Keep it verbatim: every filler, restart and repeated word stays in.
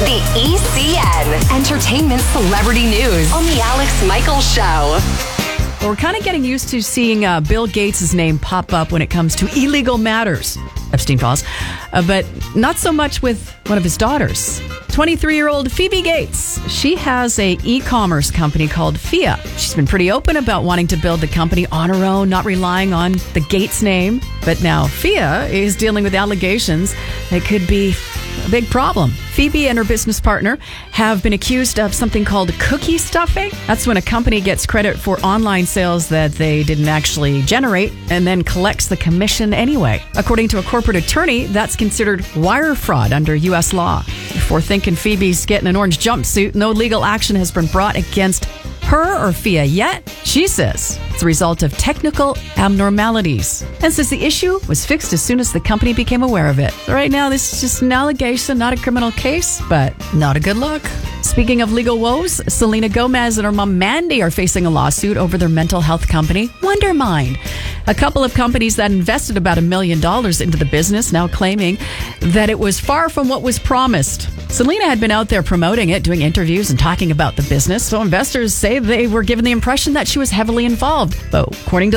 The E C N, Entertainment Celebrity News on The Alex Michaels Show. Well, we're kind of getting used to seeing uh, Bill Gates' name pop up when it comes to illegal matters, Epstein files, uh, but not so much with one of his daughters. twenty-three-year-old Phoebe Gates. She has a e-commerce company called Fia. She's been pretty open about wanting to build the company on her own, not relying on the Gates name. But now Fia is dealing with allegations that could be a big problem. Phoebe and her business partner have been accused of something called cookie stuffing. That's when a company gets credit for online sales that they didn't actually generate and then collects the commission anyway. According to a corporate attorney, that's considered wire fraud under U S law. Before thinking Phoebe's getting an orange jumpsuit, no legal action has been brought against her or Fia yet. She says it's a result of technical abnormalities and says the issue was fixed as soon as the company became aware of it. So right now, this is just an allegation, not a criminal case, but not a good look. Speaking of legal woes, Selena Gomez and her mom Mandy are facing a lawsuit over their mental health company, Wondermind. A couple of companies that invested about a million dollars into the business now claiming that it was far from what was promised. Selena had been out there promoting it, doing interviews and talking about the business, so investors say they were given the impression that she was heavily involved. But according to